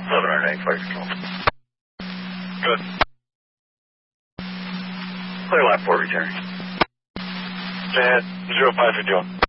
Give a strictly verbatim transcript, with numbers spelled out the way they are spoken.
eleven hundred nine, flight control. Good. Clear line four, return. Stay ahead. zero five fifty-one.